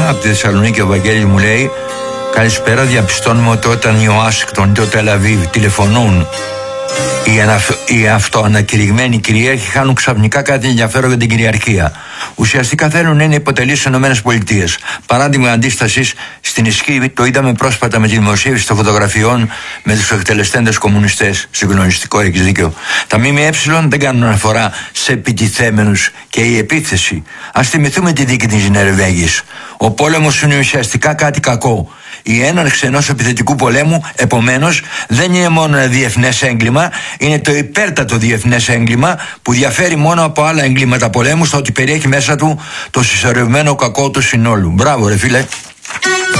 τώρα από τη Θεσσαλονίκη, ο Βαγγέλης μου λέει: καλησπέρα, διαπιστώνουμε ότι όταν η Ουάσιγκτον ή το Τελαβίβ τηλεφωνούν, οι αυτοανακηρυγμένοι κυρίαρχοι χάνουν ξαφνικά κάτι ενδιαφέρον για την κυριαρχία. Ουσιαστικά θέλουν να είναι υποτελείς στις ΗΠΑ. Παράδειγμα αντίστασης στην ισχύ το είδαμε πρόσφατα με τη δημοσίευση των φωτογραφιών με τους εκτελεστέντες κομμουνιστές. Συγκλονιστικό, έχεις δίκιο. Τα ΜΜΕ δεν κάνουν αναφορά σε επιτιθέμενους και η επίθεση. Ας θυμηθούμε τη δίκη της Νορβηγίας. Ο πόλεμος είναι ουσιαστικά κάτι κακό. Η έναρξη ενός επιθετικού πολέμου, επομένως, δεν είναι μόνο ένα διεθνές έγκλημα, είναι το υπέρτατο διεθνές έγκλημα που διαφέρει μόνο από άλλα εγκλήματα πολέμου στο ότι περιέχει μέσα του το συσσωρευμένο κακό του συνόλου. Μπράβο, ρε φίλε.